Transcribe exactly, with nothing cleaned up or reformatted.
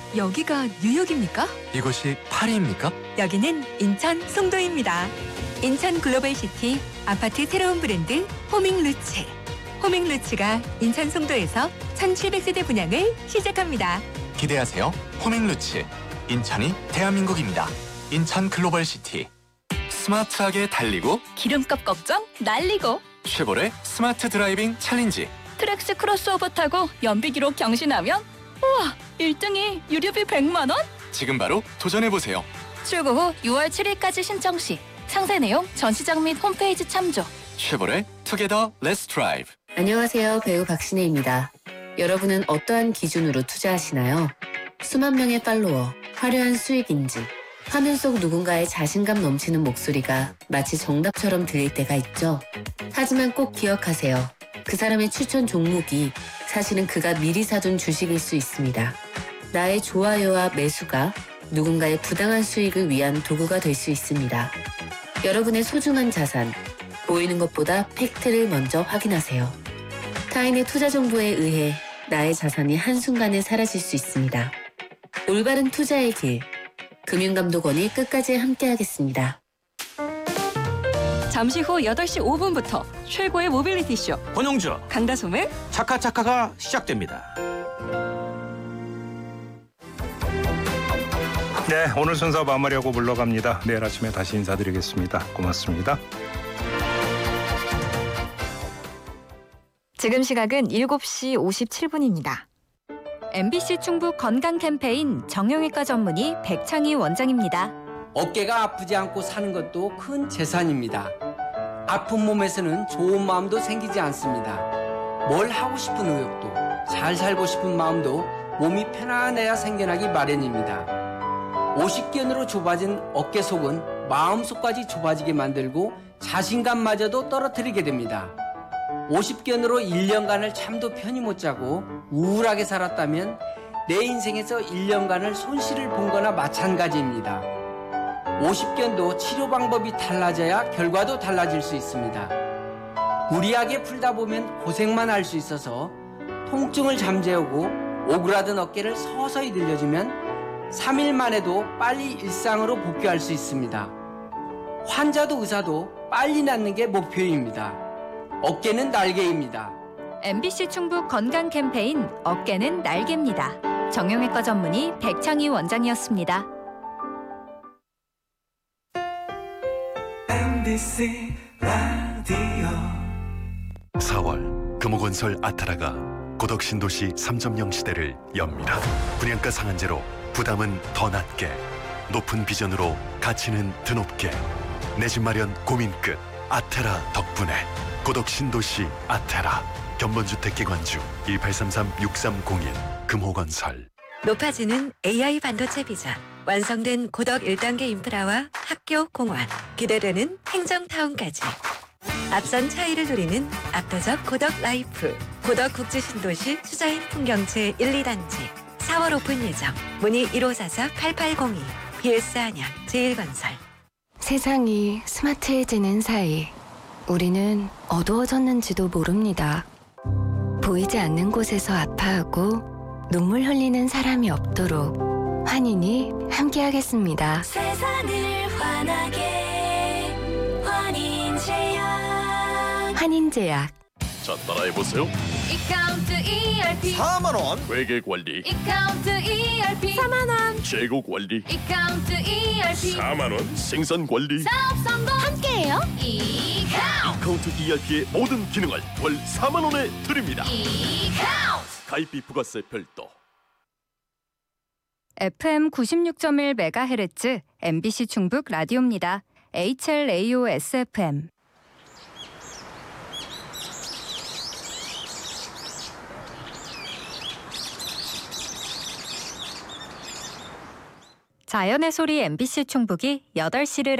여기가 뉴욕입니까? 이곳이 파리입니까? 여기는 인천 송도입니다. 인천 글로벌시티 아파트 새로운 브랜드 호밍루츠. 호밍루츠가 인천 송도에서 천칠백 세대 분양을 시작합니다. 기대하세요. 호밍루츠. 인천이 대한민국입니다. 인천 글로벌시티. 스마트하게 달리고 기름값 걱정 날리고 쉐보레 스마트 드라이빙 챌린지. 트랙스 크로스오버 타고 연비 기록 경신하면 우와 일 등이 유류비 백만 원? 지금 바로 도전해보세요. 출고 후 유월 칠일까지 신청 시 상세 내용 전시장 및 홈페이지 참조. 쉐보레 투게더 렛츠 드라이브. 안녕하세요. 배우 박신혜입니다. 여러분은 어떠한 기준으로 투자하시나요? 수만 명의 팔로워, 화려한 수익 인증, 화면 속 누군가의 자신감 넘치는 목소리가 마치 정답처럼 들릴 때가 있죠. 하지만 꼭 기억하세요. 그 사람의 추천 종목이 사실은 그가 미리 사둔 주식일 수 있습니다. 나의 좋아요와 매수가 누군가의 부당한 수익을 위한 도구가 될 수 있습니다. 여러분의 소중한 자산, 보이는 것보다 팩트를 먼저 확인하세요. 타인의 투자 정보에 의해 나의 자산이 한순간에 사라질 수 있습니다. 올바른 투자의 길, 금융감독원이 끝까지 함께하겠습니다. 잠시 후 여덟 시 오 분부터 최고의 모빌리티 쇼 권용주 강다솜의 차카차카가 시작됩니다. 네, 오늘 순서 마무리하고 물러갑니다. 내일 아침에 다시 인사드리겠습니다. 고맙습니다. 지금 시각은 일곱 시 오십칠 분입니다. 엠비씨 충북 건강 캠페인 정형외과 전문의 백창희 원장입니다. 어깨가 아프지 않고 사는 것도 큰 재산입니다. 아픈 몸에서는 좋은 마음도 생기지 않습니다. 뭘 하고 싶은 의욕도, 잘 살고 싶은 마음도 몸이 편안해야 생겨나기 마련입니다. 오십견으로 좁아진 어깨 속은 마음속까지 좁아지게 만들고 자신감마저도 떨어뜨리게 됩니다. 오십견으로 일 년간을 잠도 편히 못 자고 우울하게 살았다면 내 인생에서 일 년간을 손실을 본 거나 마찬가지입니다. 오십견도 치료 방법이 달라져야 결과도 달라질 수 있습니다. 무리하게 풀다 보면 고생만 할 수 있어서 통증을 잠재우고 오그라든 어깨를 서서히 늘려주면 삼 일만 해도 빨리 일상으로 복귀할 수 있습니다. 환자도 의사도 빨리 낫는 게 목표입니다. 어깨는 날개입니다. 엠비씨 충북 건강 캠페인 어깨는 날개입니다. 정형외과 전문의 백창희 원장이었습니다. 엠비씨 라디오 사월 금호건설 아타라가 고덕신도시 삼 점 영 시대를 엽니다. 분양가 상한제로 부담은 더 낮게, 높은 비전으로 가치는 드높게, 내 집 마련 고민 끝 아테라 덕분에 고덕신도시 아테라. 견본주택기관주 일팔삼삼 육삼공일 금호건설. 높아지는 에이아이 반도체 비전, 완성된 고덕 일 단계 인프라와 학교, 공원, 기대되는 행정타운까지 앞선 차이를 누리는 압도적 고덕 라이프. 고덕 국제신도시 수자인 풍경채 일, 이 단지 사월 오픈 예정. 문의 일오사사 팔팔공이. 비에스 안양 제일건설. 세상이 스마트해지는 사이 우리는 어두워졌는지도 모릅니다. 보이지 않는 곳에서 아파하고 눈물 흘리는 사람이 없도록 환인이 함께하겠습니다. 세상을 환하게 환인제약. 환인제약. 자, 따라해보세요. 이카운트 이알피 사만 원. 회계관리. 이카운트 이알피 사만 원. 재고관리. 이카운트 이알피 사만 원. 생산관리. 사업 성공 함께해요. 이카운트. 이카운트 이알피의 모든 기능을 월 사만 원에 드립니다. 이카운트. 가입비 부가세 별도. 에프엠 구십육 점 일 메가헤르츠 엠비씨 충북 라디오입니다. 에이치엘에이오에스에프엠. 자연의 소리 엠비씨 충북이 여덟 시를